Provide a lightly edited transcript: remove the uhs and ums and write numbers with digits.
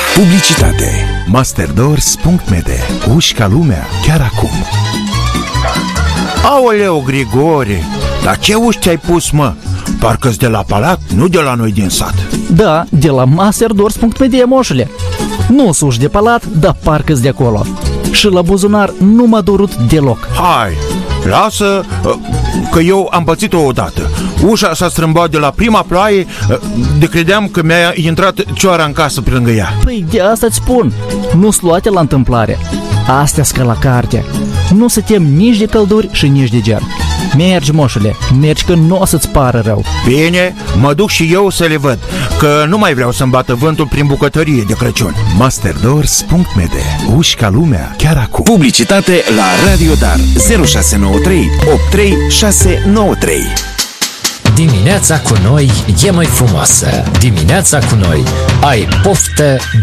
Publicitate. Masterdoors.md. Uși ca lumea chiar acum. Aoleu, Grigore, dar ce uși ți-ai pus, mă? Parcă-s de la palat, nu de la noi din sat. Da, de la Masterdoors.md, moșule. Nu s-uși de palat, dar parcă-s de acolo. Și la buzunar nu m-a durut deloc. Hai, lasă, că eu am pățit-o odată. Ușa s-a strâmbat de la prima ploaie, de credeam că mi-a intrat cioara în casă pe lângă ea. Păi de asta-ți spun, nu-s luate la întâmplare. Astea-s ca la carte. Nu se tem nici de călduri și nici de ger. Mergi, moșule, mergi, că nu o să-ți pară rău. Bine, mă duc și eu să le văd, că nu mai vreau să-mi bată vântul prin bucătărie de Crăciun. Masterdoors.md. Uși ca lumea chiar acum. Publicitate la Radio Dar 0693 83693. Dimineața cu noi e mai frumoasă. Dimineața cu noi ai poftă